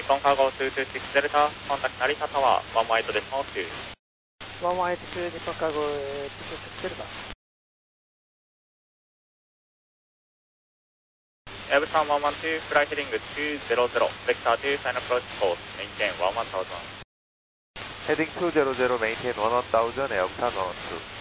Lincoln Cargo 226 Delta, contact Narita Tower, 118.2. 118 Lincoln Cargo 226 Delta. Airbus 112, fly heading 200, vector 2, final approach course, maintain 11000. Heading 200, maintain 11000, Aircraft 112.